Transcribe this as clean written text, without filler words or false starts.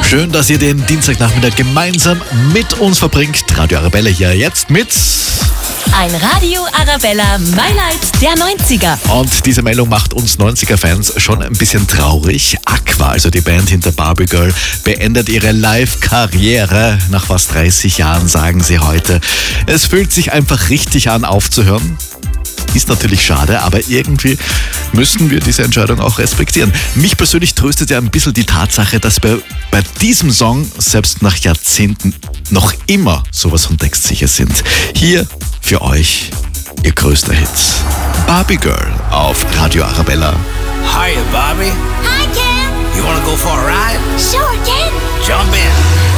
Schön, dass ihr den Dienstagnachmittag gemeinsam mit uns verbringt. Radio Arabella hier jetzt mit... Ein Radio Arabella Highlight der 90er. Und diese Meldung macht uns 90er-Fans schon ein bisschen traurig. Aqua, also die Band hinter Barbie Girl, beendet ihre Live-Karriere. Nach fast 30 Jahren sagen sie heute, es fühlt sich einfach richtig an aufzuhören. Ist natürlich schade, aber irgendwie müssen wir diese Entscheidung auch respektieren. Mich persönlich tröstet ja ein bisschen die Tatsache, dass wir bei diesem Song selbst nach Jahrzehnten noch immer sowas von textsicher sind. Hier für euch ihr größter Hit. Barbie Girl auf Radio Arabella. Hiya, Barbie. Hi, Ken. You wanna go for a ride? Sure, Ken. Jump in.